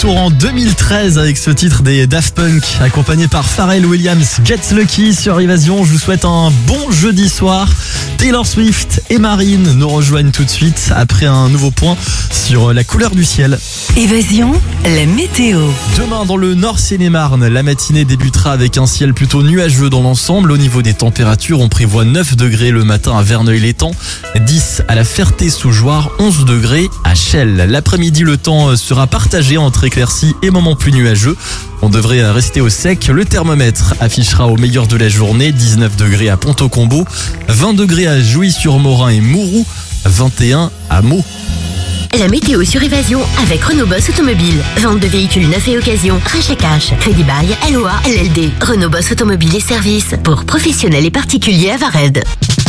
retour en 2013 avec ce titre des Daft Punk, accompagné par Pharrell Williams, Get Lucky sur Évasion. Je vous souhaite un bon jeudi soir. Taylor Swift et Marine nous rejoignent tout de suite après un nouveau point sur la couleur du ciel. Évasion, la météo. Demain dans le Nord Seine-et-Marne, la matinée débutera avec un ciel plutôt nuageux dans l'ensemble. Au niveau des températures, on prévoit 9 degrés le matin à Verneuil-l'Étang, 10 à la Ferté-sous-Jouarre, 11 degrés à Chelles. L'après-midi, le temps sera partagé entre éclaircies et moments plus nuageux. On devrait rester au sec. Le thermomètre affichera au meilleur de la journée 19 degrés à Pont-au-Combo, 20 degrés à Jouy-sur-Morin et Mouroux, 21 à Meaux. La météo sur Évasion avec Renault Boss Automobile. Vente de véhicules neufs et occasion, rachat cash, crédit bail, LOA, LLD. Renault Boss Automobile et services pour professionnels et particuliers à Vared.